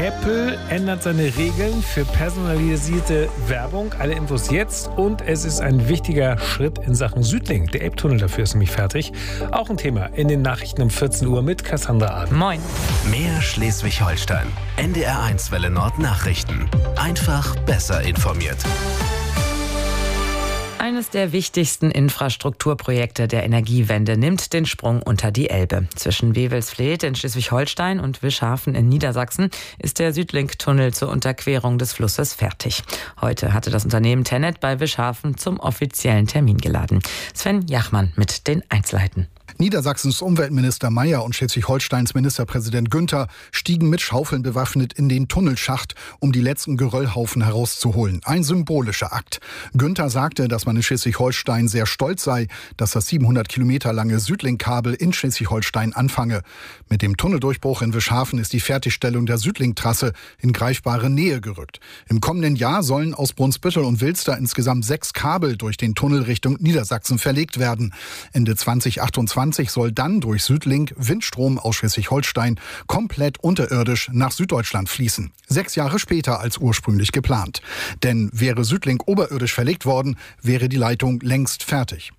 Apple ändert seine Regeln für personalisierte Werbung. Alle Infos jetzt. Und es ist ein wichtiger Schritt in Sachen Südlink. Der Elbtunnel dafür ist nämlich fertig. Auch ein Thema in den Nachrichten um 14 Uhr mit Cassandra Aden. Moin. Mehr Schleswig-Holstein. NDR1 Welle Nord Nachrichten. Einfach besser informiert. Eines der wichtigsten Infrastrukturprojekte der Energiewende nimmt den Sprung unter die Elbe. Zwischen Wewelsfleth in Schleswig-Holstein und Wischhafen in Niedersachsen ist der Südlink-Tunnel zur Unterquerung des Flusses fertig. Heute hatte das Unternehmen TenneT bei Wischhafen zum offiziellen Termin geladen. Sven Jachmann mit den Einzelheiten. Niedersachsens Umweltminister Mayer und Schleswig-Holsteins Ministerpräsident Günther stiegen mit Schaufeln bewaffnet in den Tunnelschacht, um die letzten Geröllhaufen herauszuholen. Ein symbolischer Akt. Günther sagte, dass man in Schleswig-Holstein sehr stolz sei, dass das 700 Kilometer lange Südlink-Kabel in Schleswig-Holstein anfange. Mit dem Tunneldurchbruch in Wischhafen ist die Fertigstellung der Südlink-Trasse in greifbare Nähe gerückt. Im kommenden Jahr sollen aus Brunsbüttel und Wilster insgesamt 6 Kabel durch den Tunnel Richtung Niedersachsen verlegt werden. Ende 2028 soll dann durch Südlink Windstrom aus Schleswig-Holstein komplett unterirdisch nach Süddeutschland fließen. 6 Jahre später als ursprünglich geplant. Denn wäre Südlink oberirdisch verlegt worden, wäre die Leitung längst fertig.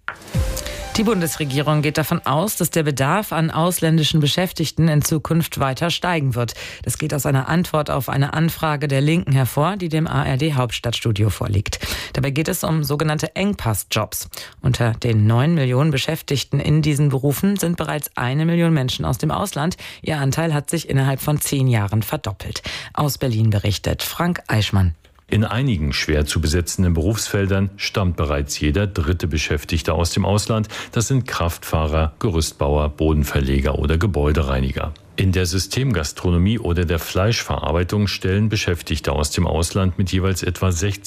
Die Bundesregierung geht davon aus, dass der Bedarf an ausländischen Beschäftigten in Zukunft weiter steigen wird. Das geht aus einer Antwort auf eine Anfrage der Linken hervor, die dem ARD-Hauptstadtstudio vorliegt. Dabei geht es um sogenannte Engpassjobs. Unter den 9 Millionen Beschäftigten in diesen Berufen sind bereits 1 Million Menschen aus dem Ausland. Ihr Anteil hat sich innerhalb von 10 Jahren verdoppelt. Aus Berlin berichtet Frank Eichmann. In einigen schwer zu besetzenden Berufsfeldern stammt bereits jeder 3. Beschäftigte aus dem Ausland. Das sind Kraftfahrer, Gerüstbauer, Bodenverleger oder Gebäudereiniger. In der Systemgastronomie oder der Fleischverarbeitung stellen Beschäftigte aus dem Ausland mit jeweils etwa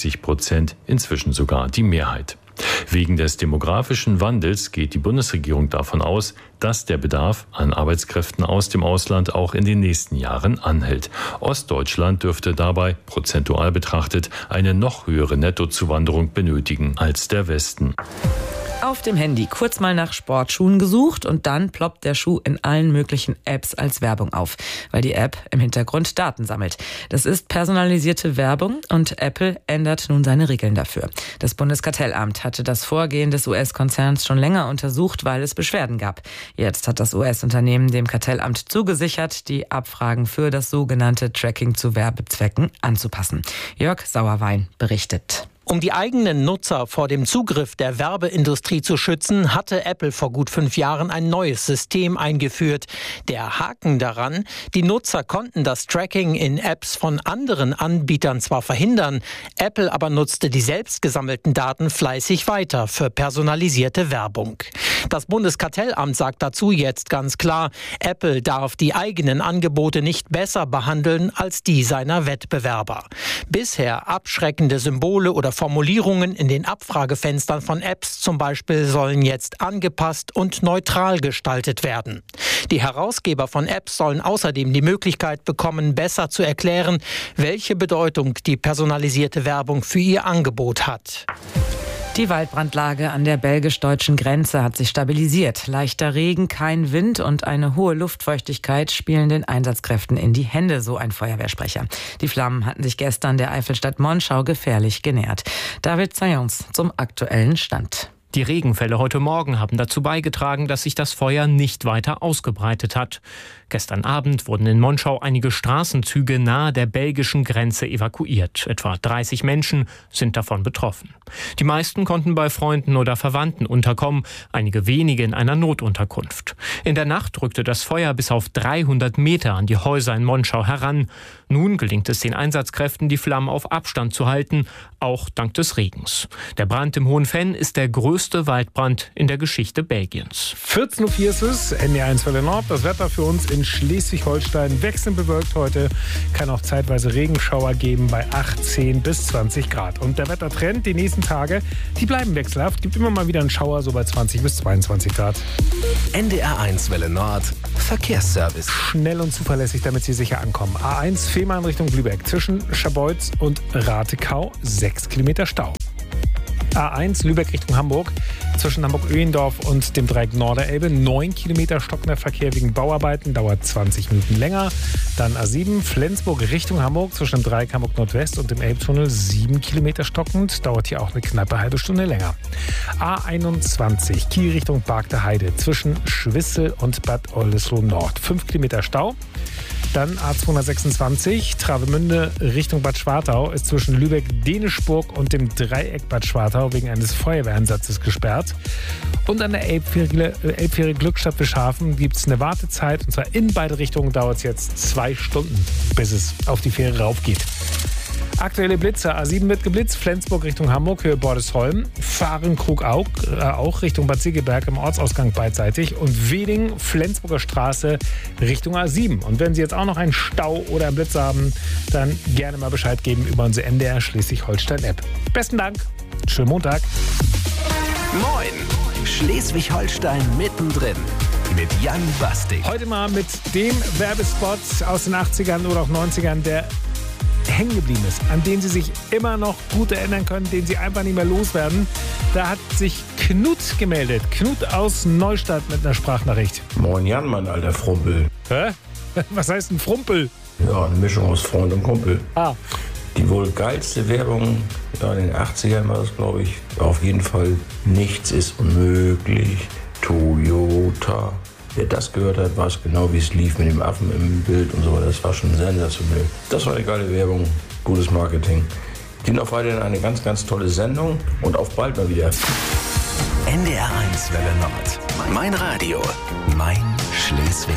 60%, inzwischen sogar die Mehrheit. Wegen des demografischen Wandels geht die Bundesregierung davon aus, dass der Bedarf an Arbeitskräften aus dem Ausland auch in den nächsten Jahren anhält. Ostdeutschland dürfte dabei, prozentual betrachtet, eine noch höhere Nettozuwanderung benötigen als der Westen. Auf dem Handy kurz mal nach Sportschuhen gesucht und dann ploppt der Schuh in allen möglichen Apps als Werbung auf, weil die App im Hintergrund Daten sammelt. Das ist personalisierte Werbung und Apple ändert nun seine Regeln dafür. Das Bundeskartellamt hatte das Vorgehen des US-Konzerns schon länger untersucht, weil es Beschwerden gab. Jetzt hat das US-Unternehmen dem Kartellamt zugesichert, die Abfragen für das sogenannte Tracking zu Werbezwecken anzupassen. Jörg Sauerwein berichtet. Um die eigenen Nutzer vor dem Zugriff der Werbeindustrie zu schützen, hatte Apple vor gut 5 Jahren ein neues System eingeführt. Der Haken daran: Die Nutzer konnten das Tracking in Apps von anderen Anbietern zwar verhindern, Apple aber nutzte die selbst gesammelten Daten fleißig weiter für personalisierte Werbung. Das Bundeskartellamt sagt dazu jetzt ganz klar, Apple darf die eigenen Angebote nicht besser behandeln als die seiner Wettbewerber. Bisher abschreckende Symbole oder Formulierungen in den Abfragefenstern von Apps zum Beispiel sollen jetzt angepasst und neutral gestaltet werden. Die Herausgeber von Apps sollen außerdem die Möglichkeit bekommen, besser zu erklären, welche Bedeutung die personalisierte Werbung für ihr Angebot hat. Die Waldbrandlage an der belgisch-deutschen Grenze hat sich stabilisiert. Leichter Regen, kein Wind und eine hohe Luftfeuchtigkeit spielen den Einsatzkräften in die Hände, so ein Feuerwehrsprecher. Die Flammen hatten sich gestern der Eifelstadt Monschau gefährlich genähert. David Zayons zum aktuellen Stand. Die Regenfälle heute Morgen haben dazu beigetragen, dass sich das Feuer nicht weiter ausgebreitet hat. Gestern Abend wurden in Monschau einige Straßenzüge nahe der belgischen Grenze evakuiert. Etwa 30 Menschen sind davon betroffen. Die meisten konnten bei Freunden oder Verwandten unterkommen, einige wenige in einer Notunterkunft. In der Nacht rückte das Feuer bis auf 300 Meter an die Häuser in Monschau heran. Nun gelingt es den Einsatzkräften, die Flammen auf Abstand zu halten, auch dank des Regens. Der Brand im Hohenfenn ist der größte Waldbrand in der Geschichte Belgiens. 14.04 Uhr ist es, NDR1 Welle Nord. Das Wetter für uns in Schleswig-Holstein wechselnd bewölkt heute. Kann auch zeitweise Regenschauer geben bei 18 bis 20 Grad. Und der Wettertrend die nächsten Tage, die bleiben wechselhaft. Gibt immer mal wieder einen Schauer, so bei 20 bis 22 Grad. NDR1 Welle Nord, Verkehrsservice. Schnell und zuverlässig, damit Sie sicher ankommen. A1 Fehmarn Richtung Lübeck. Zwischen Scharbeutz und Ratekau 6 Kilometer Stau. A1 Lübeck Richtung Hamburg. Zwischen Hamburg-Öhendorf und dem Dreieck Norderelbe 9 Kilometer stockender Verkehr wegen Bauarbeiten, dauert 20 Minuten länger. Dann A7 Flensburg Richtung Hamburg zwischen dem Dreieck Hamburg-Nordwest und dem Elbtunnel 7 Kilometer stockend, dauert hier auch eine knappe halbe Stunde länger. A21 Kiel Richtung Bark der Heide zwischen Schwissel und Bad Oldesloe Nord 5 Kilometer Stau. Dann A226 Travemünde Richtung Bad Schwartau ist zwischen Lübeck-Dänischburg und dem Dreieck Bad Schwartau wegen eines Feuerwehreinsatzes gesperrt. Und an der Elbfähre Glückstadt-Bischhafen gibt es eine Wartezeit. Und zwar in beide Richtungen dauert es jetzt 2 Stunden, bis es auf die Fähre raufgeht. Aktuelle Blitze. A7 wird geblitzt, Flensburg Richtung Hamburg, Höhe Bordesholm. Fahrenkrug auch Richtung Bad Segeberg im Ortsausgang beidseitig. Und Weding, Flensburger Straße Richtung A7. Und wenn Sie jetzt auch noch einen Stau oder einen Blitz haben, dann gerne mal Bescheid geben über unsere NDR Schleswig-Holstein-App. Besten Dank. Schönen Montag. Moin! Schleswig-Holstein mittendrin. Mit Jan Bastik. Heute mal mit dem Werbespot aus den 80ern oder auch 90ern, der hängen geblieben ist, an den Sie sich immer noch gut erinnern können, den Sie einfach nicht mehr loswerden. Da hat sich Knut gemeldet. Knut aus Neustadt mit einer Sprachnachricht. Moin Jan, mein alter Frumpel. Hä? Was heißt ein Frumpel? Ja, eine Mischung aus Freund und Kumpel. Ah. Die wohl geilste Werbung, ja, in den 80ern war das, glaube ich, auf jeden Fall nichts ist unmöglich. Toyota. Wer das gehört hat, weiß genau, wie es lief mit dem Affen im Bild und so. Das war schon sensationell. Das war eine geile Werbung, gutes Marketing. Ihnen auf weiterhin eine ganz, ganz tolle Sendung und auf bald mal wieder. NDR 1 Welle Nord. Mein Radio. Mein Schleswig.